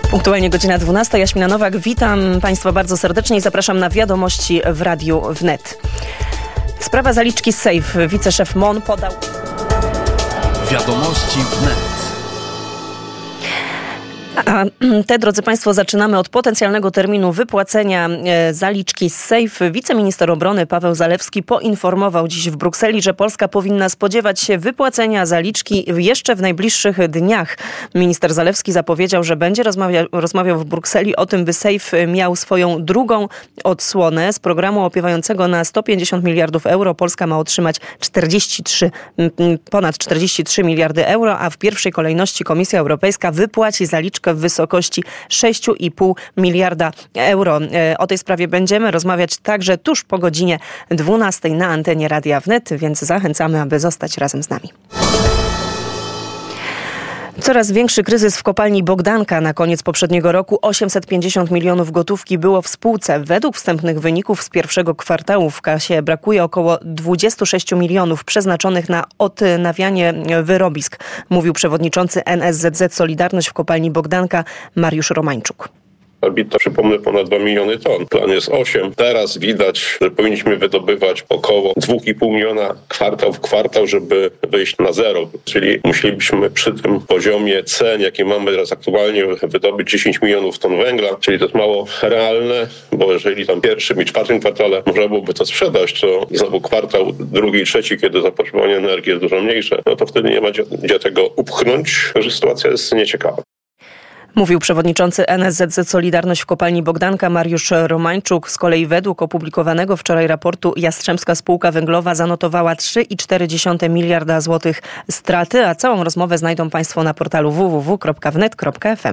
Punktualnie godzina 12. Jaśmina Nowak. Witam Państwa bardzo serdecznie i zapraszam na wiadomości w Radiu Wnet. Sprawa zaliczki z Sejf. Wiceszef MON podał... Wiadomości Wnet. A te, drodzy Państwo, zaczynamy od potencjalnego terminu wypłacenia zaliczki z Sejf. Wiceminister obrony Paweł Zalewski poinformował dziś w Brukseli, że Polska powinna spodziewać się wypłacenia zaliczki jeszcze w najbliższych dniach. Minister Zalewski zapowiedział, że będzie rozmawiał w Brukseli o tym, by Sejf miał swoją drugą odsłonę z programu opiewającego na 150 miliardów euro. Polska ma otrzymać ponad 43 miliardy euro, a w pierwszej kolejności Komisja Europejska wypłaci zaliczkę w wysokości 6,5 miliarda euro. O tej sprawie będziemy rozmawiać także tuż po godzinie 12 na antenie Radia Wnet, więc zachęcamy, aby zostać razem z nami. Coraz większy kryzys w kopalni Bogdanka. Na koniec poprzedniego roku 850 milionów gotówki było w spółce. Według wstępnych wyników z pierwszego kwartału w kasie brakuje około 26 milionów przeznaczonych na odnawianie wyrobisk, mówił przewodniczący NSZZ Solidarność w kopalni Bogdanka Mariusz Romańczuk. EBITDA, przypomnę, ponad 2 miliony ton. Plan jest 8. Teraz widać, że powinniśmy wydobywać około 2,5 miliona kwartał w kwartał, żeby wyjść na zero. Czyli musielibyśmy przy tym poziomie cen, jaki mamy teraz aktualnie, wydobyć 10 milionów ton węgla. Czyli to jest mało realne, bo jeżeli tam pierwszym i czwartym kwartale można byłoby to sprzedać, to znowu kwartał drugi i trzeci, kiedy zapotrzebowanie energii jest dużo mniejsze, no to wtedy nie ma gdzie tego upchnąć, że sytuacja jest nieciekawa. Mówił przewodniczący NSZZ Solidarność w kopalni Bogdanka Mariusz Romańczuk. Z kolei według opublikowanego wczoraj raportu Jastrzębska Spółka Węglowa zanotowała 3,4 miliarda złotych straty, a całą rozmowę znajdą Państwo na portalu www.wnet.fm.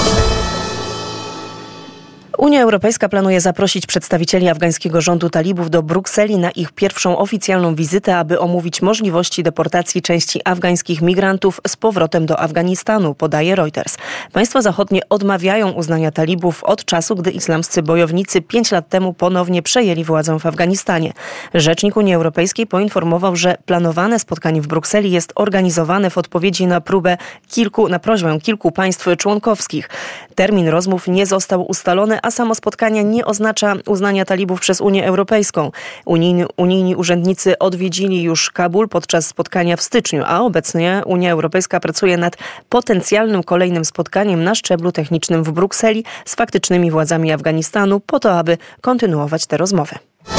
Unia Europejska planuje zaprosić przedstawicieli afgańskiego rządu talibów do Brukseli na ich pierwszą oficjalną wizytę, aby omówić możliwości deportacji części afgańskich migrantów z powrotem do Afganistanu, podaje Reuters. Państwa zachodnie odmawiają uznania talibów od czasu, gdy islamscy bojownicy 5 lat temu ponownie przejęli władzę w Afganistanie. Rzecznik Unii Europejskiej poinformował, że planowane spotkanie w Brukseli jest organizowane w odpowiedzi na prośbę kilku państw członkowskich. Termin rozmów nie został ustalony, a samo spotkanie nie oznacza uznania talibów przez Unię Europejską. Unijni urzędnicy odwiedzili już Kabul podczas spotkania w styczniu, a obecnie Unia Europejska pracuje nad potencjalnym kolejnym spotkaniem na szczeblu technicznym w Brukseli z faktycznymi władzami Afganistanu po to, aby kontynuować te rozmowy.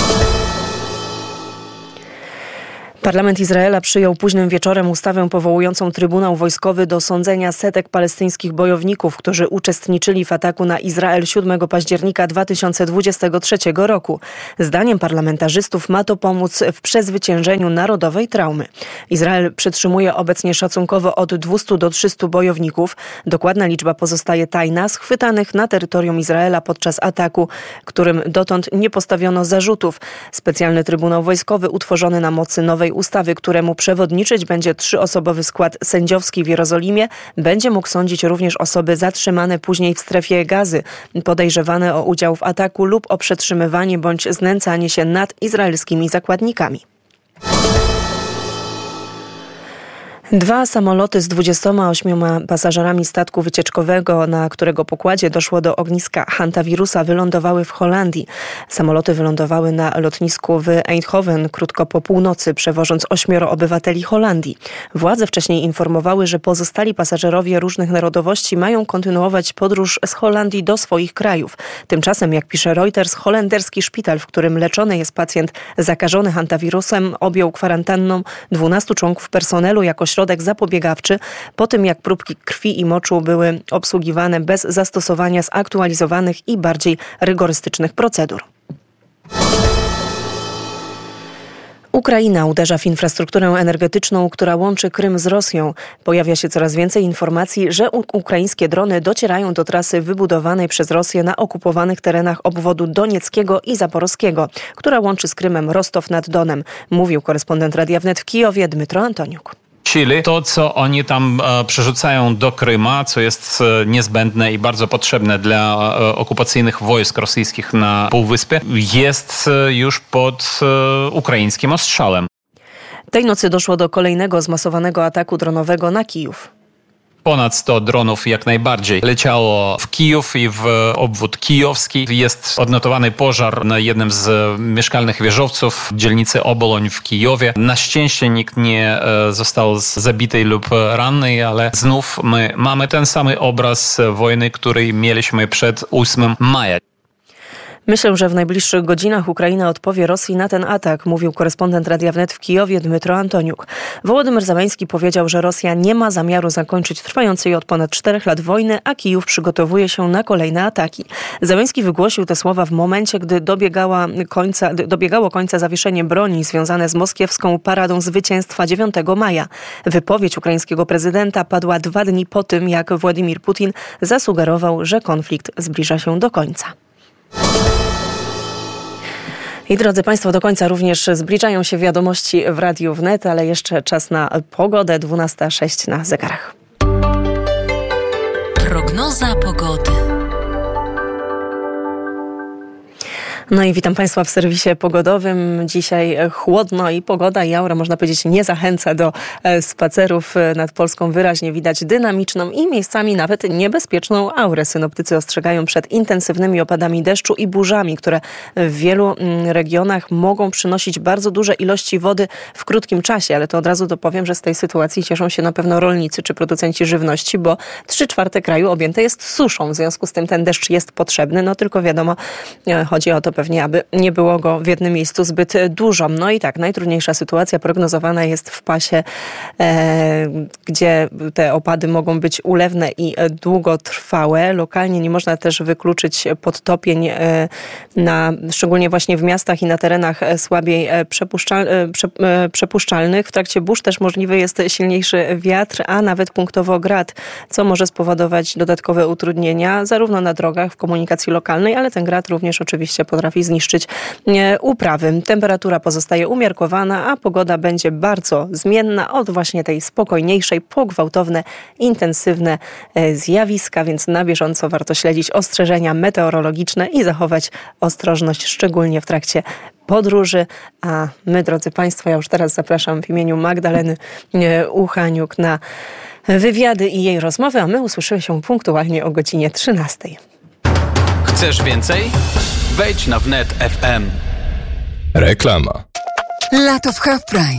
Parlament Izraela przyjął późnym wieczorem ustawę powołującą Trybunał Wojskowy do sądzenia setek palestyńskich bojowników, którzy uczestniczyli w ataku na Izrael 7 października 2023 roku. Zdaniem parlamentarzystów ma to pomóc w przezwyciężeniu narodowej traumy. Izrael przetrzymuje obecnie szacunkowo od 200 do 300 bojowników. Dokładna liczba pozostaje tajna, schwytanych na terytorium Izraela podczas ataku, którym dotąd nie postawiono zarzutów. Specjalny Trybunał Wojskowy utworzony na mocy nowej ustawy, któremu przewodniczyć będzie 3-osobowy skład sędziowski w Jerozolimie, będzie mógł sądzić również osoby zatrzymane później w strefie Gazy, podejrzewane o udział w ataku lub o przetrzymywanie bądź znęcanie się nad izraelskimi zakładnikami. 2 samoloty z 28 pasażerami statku wycieczkowego, na którego pokładzie doszło do ogniska hantawirusa, wylądowały w Holandii. Samoloty wylądowały na lotnisku w Eindhoven krótko po północy, przewożąc 8 obywateli Holandii. Władze wcześniej informowały, że pozostali pasażerowie różnych narodowości mają kontynuować podróż z Holandii do swoich krajów. Tymczasem, jak pisze Reuters, holenderski szpital, w którym leczony jest pacjent zakażony hantawirusem, objął kwarantanną 12 członków personelu jako środek zapobiegawczy po tym, jak próbki krwi i moczu były obsługiwane bez zastosowania zaktualizowanych i bardziej rygorystycznych procedur. Ukraina uderza w infrastrukturę energetyczną, która łączy Krym z Rosją. Pojawia się coraz więcej informacji, że ukraińskie drony docierają do trasy wybudowanej przez Rosję na okupowanych terenach obwodu donieckiego i zaporowskiego, która łączy z Krymem Rostow nad Donem, mówił korespondent Radia Wnet w Kijowie Dmytro Antoniuk. To, co oni tam przerzucają do Kryma, co jest niezbędne i bardzo potrzebne dla okupacyjnych wojsk rosyjskich na Półwyspie, jest już pod ukraińskim ostrzałem. Tej nocy doszło do kolejnego zmasowanego ataku dronowego na Kijów. Ponad 100 dronów jak najbardziej leciało w Kijów i w obwód kijowski. Jest odnotowany pożar na jednym z mieszkalnych wieżowców w dzielnicy Oboloń w Kijowie. Na szczęście nikt nie został zabity lub ranny, ale znów my mamy ten sam obraz wojny, który mieliśmy przed 8 maja. Myślę, że w najbliższych godzinach Ukraina odpowie Rosji na ten atak, mówił korespondent Radia Wnet w Kijowie Dmytro Antoniuk. Wołodymyr Zełenski powiedział, że Rosja nie ma zamiaru zakończyć trwającej od ponad 4 lat wojny, a Kijów przygotowuje się na kolejne ataki. Zełenski wygłosił te słowa w momencie, gdy dobiegało końca zawieszenie broni związane z moskiewską paradą zwycięstwa 9 maja. Wypowiedź ukraińskiego prezydenta padła 2 dni po tym, jak Władimir Putin zasugerował, że konflikt zbliża się do końca. I drodzy Państwo, do końca również zbliżają się wiadomości w Radiu Wnet, ale jeszcze czas na pogodę. 12:06 na zegarach. Prognoza pogody. No i witam Państwa w serwisie pogodowym. Dzisiaj chłodno i pogoda i aura, można powiedzieć, nie zachęca do spacerów nad Polską. Wyraźnie widać dynamiczną i miejscami nawet niebezpieczną aurę. Synoptycy ostrzegają przed intensywnymi opadami deszczu i burzami, które w wielu regionach mogą przynosić bardzo duże ilości wody w krótkim czasie. Ale to od razu dopowiem, że z tej sytuacji cieszą się na pewno rolnicy czy producenci żywności, bo 3/4 kraju objęte jest suszą. W związku z tym ten deszcz jest potrzebny. No tylko wiadomo, chodzi o to pewnie, aby nie było go w jednym miejscu zbyt dużo. No i tak, najtrudniejsza sytuacja prognozowana jest w pasie, gdzie te opady mogą być ulewne i długotrwałe. Lokalnie nie można też wykluczyć podtopień, szczególnie właśnie w miastach i na terenach słabiej przepuszczalnych. W trakcie burz też możliwy jest silniejszy wiatr, a nawet punktowo grad, co może spowodować dodatkowe utrudnienia zarówno na drogach, w komunikacji lokalnej, ale ten grad również oczywiście potrafi zniszczyć uprawy. Temperatura pozostaje umiarkowana, a pogoda będzie bardzo zmienna od właśnie tej spokojniejszej po gwałtowne, intensywne zjawiska, więc na bieżąco warto śledzić ostrzeżenia meteorologiczne i zachować ostrożność, szczególnie w trakcie podróży. A my, drodzy Państwo, ja już teraz zapraszam w imieniu Magdaleny Uchaniuk na wywiady i jej rozmowy, a my usłyszymy się punktualnie o godzinie 13. Chcesz więcej? Wejdź na Wnet FM. Reklama. Lato w Half Price.